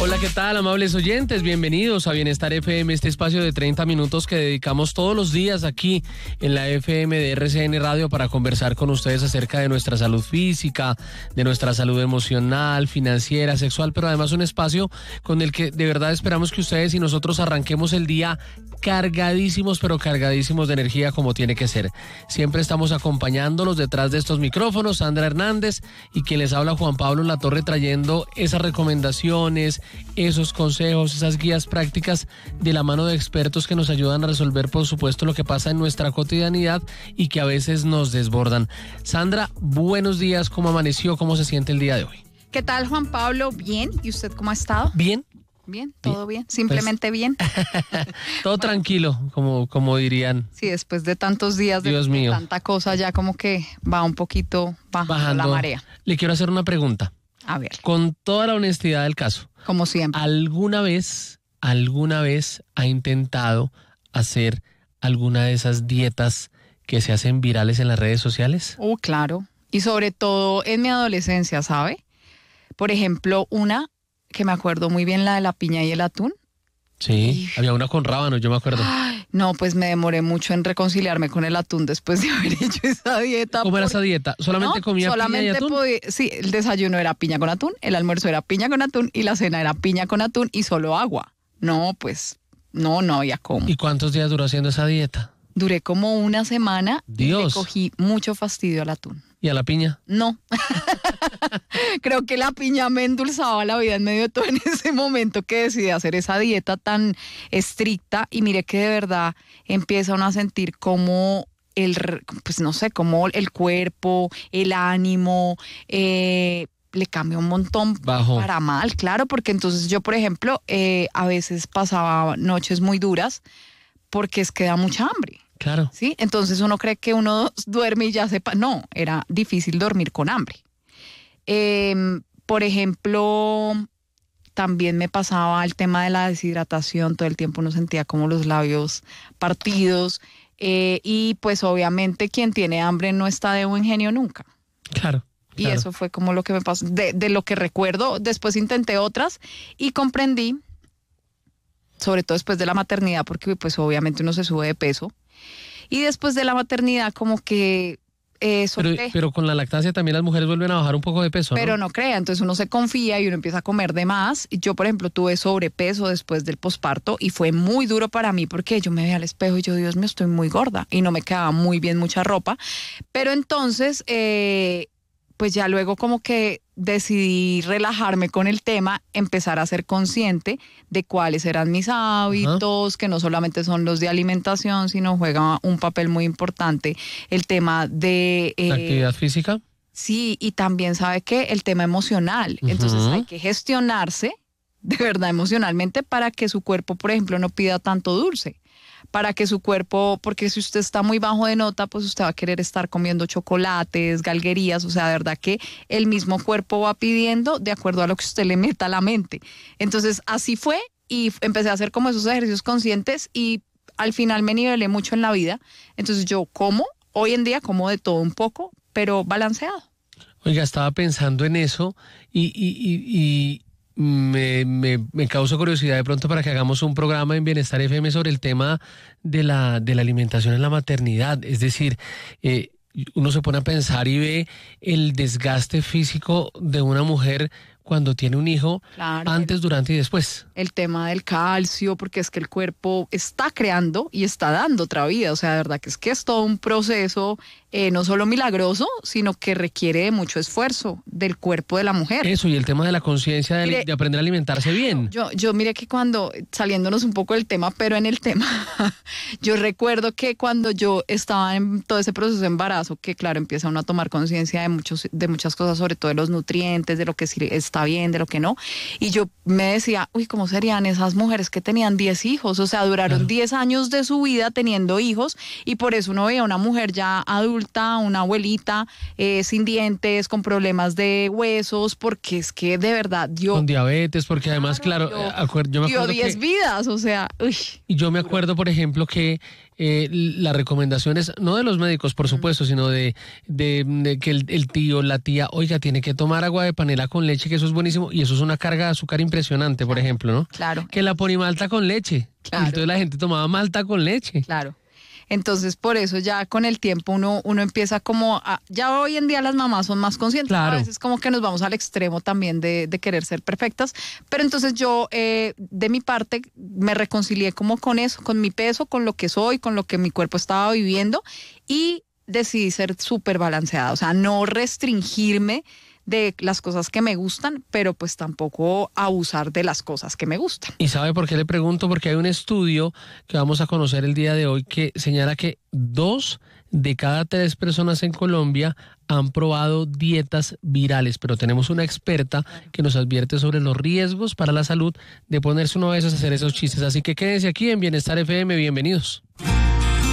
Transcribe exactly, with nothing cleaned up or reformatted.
Hola, ¿qué tal, amables oyentes? Bienvenidos a Bienestar F M, este espacio de treinta minutos que dedicamos todos los días aquí en la F M de R C N Radio para conversar con ustedes acerca de nuestra salud física, de nuestra salud emocional, financiera, sexual, pero además un espacio con el que de verdad esperamos que ustedes y nosotros arranquemos el día cargadísimos, pero cargadísimos de energía como tiene que ser. Siempre estamos acompañándolos detrás de estos micrófonos, Sandra Hernández y quien les habla, Juan Pablo Latorre, trayendo esas recomendaciones, esos consejos, esas guías prácticas de la mano de expertos que nos ayudan a resolver, por supuesto, lo que pasa en nuestra cotidianidad y que a veces nos desbordan. Sandra, buenos días, ¿cómo amaneció? ¿Cómo se siente el día de hoy? ¿Qué tal, Juan Pablo? Bien, ¿y usted cómo ha estado? Bien. Bien, todo bien, bien. simplemente pues, bien. Todo bueno, tranquilo, como, como dirían. Sí, después de tantos días de, Dios mío. de tanta cosa, ya como que va un poquito bajando, bajando la marea. Le quiero hacer una pregunta. A ver. Con toda la honestidad del caso. Como siempre. ¿Alguna vez, alguna vez ha intentado hacer alguna de esas dietas que se hacen virales en las redes sociales? Uh, claro. Y sobre todo en mi adolescencia, ¿sabe? Por ejemplo, una que me acuerdo muy bien, la de la piña y el atún. Sí, y... había una con rábano, yo me acuerdo. Ay, no, pues me demoré mucho en reconciliarme con el atún después de haber hecho esa dieta. ¿Cómo por... era esa dieta? ¿Solamente no, comía solamente piña y atún? Podía... Sí, el desayuno era piña con atún, el almuerzo era piña con atún y la cena era piña con atún y solo agua. No, pues, no, no había cómo. ¿Y cuántos días duró haciendo esa dieta? Duré como una semana. Dios. Y le cogí mucho fastidio al atún. ¿Y a la piña? No. Creo que la piña me endulzaba la vida en medio de todo en ese momento que decidí hacer esa dieta tan estricta. Y mire que de verdad empieza uno a sentir como el, pues no sé, como el cuerpo, el ánimo, eh, le cambia un montón Bajo. Para mal, claro, porque entonces yo, por ejemplo, eh, a veces pasaba noches muy duras porque es que da mucha hambre. Claro. ¿Sí? Entonces uno cree que uno duerme y ya sepa. No, era difícil dormir con hambre. Eh, por ejemplo, también me pasaba el tema de la deshidratación. Todo el tiempo uno sentía como los labios partidos. Eh, y pues obviamente quien tiene hambre no está de buen genio nunca. Claro. Y claro. eso fue como lo que me pasó. De, de lo que recuerdo, después intenté otras y comprendí, sobre todo después de la maternidad, porque pues obviamente uno se sube de peso. Y después de la maternidad como que eh, pero, pero con la lactancia también las mujeres vuelven a bajar un poco de peso, ¿no? Pero no crea, entonces uno se confía y uno empieza a comer de más. Yo, por ejemplo, tuve sobrepeso después del posparto y fue muy duro para mí porque yo me veía al espejo y yo, Dios mío, estoy muy gorda y no me quedaba muy bien mucha ropa. Pero entonces, eh, pues ya luego como que decidí relajarme con el tema, empezar a ser consciente de cuáles eran mis hábitos, uh-huh. que no solamente son los de alimentación, sino juega un papel muy importante el tema de... Eh, ¿La actividad física? Sí, y también, ¿sabe qué? El tema emocional. Uh-huh. Entonces hay que gestionarse de verdad emocionalmente para que su cuerpo, por ejemplo, no pida tanto dulce. Para que su cuerpo, porque si usted está muy bajo de nota, pues usted va a querer estar comiendo chocolates, galguerías, o sea, de verdad que el mismo cuerpo va pidiendo de acuerdo a lo que usted le meta a la mente. Entonces, así fue y empecé a hacer como esos ejercicios conscientes y al final me nivelé mucho en la vida. Entonces yo como, hoy en día como de todo un poco, pero balanceado. Oiga, estaba pensando en eso y... y, y, y... Me, me, me causa curiosidad de pronto para que hagamos un programa en Bienestar F M sobre el tema de la, de la alimentación en la maternidad. Es decir, eh, uno se pone a pensar y ve el desgaste físico de una mujer cuando tiene un hijo, claro, antes, durante y después. El tema del calcio, porque es que el cuerpo está creando y está dando otra vida. O sea, de verdad que es que es todo un proceso eh, no solo milagroso, sino que requiere de mucho esfuerzo del cuerpo de la mujer. Eso, y el tema de la conciencia de, de aprender a alimentarse bien. Yo, yo mire que cuando, saliéndonos un poco del tema, pero en el tema, yo recuerdo que cuando yo estaba en todo ese proceso de embarazo, que claro, empieza uno a tomar conciencia de muchos, de muchas cosas, sobre todo de los nutrientes, de lo que sí está bien, de lo que no, y yo me decía, uy, ¿cómo serían esas mujeres que tenían diez hijos? O sea, duraron claro. diez años de su vida teniendo hijos, y por eso uno veía una mujer ya adulta, una abuelita, eh, sin dientes, con problemas de huesos, porque es que de verdad dio... Con diabetes, porque además, claro, claro yo, acuer- yo me dio acuerdo diez que, vidas, o sea, uy. Y yo me acuerdo, por ejemplo, que eh, las recomendaciones, no de los médicos, por supuesto, mm. sino de, de, de que el, el tío, la tía, oiga, tiene que tomar agua de panela con leche, que eso eso es buenísimo y eso es una carga de azúcar impresionante, por ejemplo, ¿no? Claro. Que la ponimalta con leche. Claro. Entonces la gente tomaba malta con leche. Claro. Entonces, por eso ya con el tiempo uno, uno empieza como a, ya hoy en día las mamás son más conscientes, claro. A veces como que nos vamos al extremo también de, de querer ser perfectas, pero entonces yo eh, de mi parte me reconcilié como con eso, con mi peso, con lo que soy, con lo que mi cuerpo estaba viviendo y decidí ser súper balanceada, o sea, no restringirme de las cosas que me gustan, pero pues tampoco abusar de las cosas que me gustan. ¿Y sabe por qué le pregunto? Porque hay un estudio que vamos a conocer el día de hoy que señala que dos de cada tres personas en Colombia han probado dietas virales, pero tenemos una experta que nos advierte sobre los riesgos para la salud de ponerse una vez a hacer esos chistes. Así que quédense aquí en Bienestar F M, bienvenidos.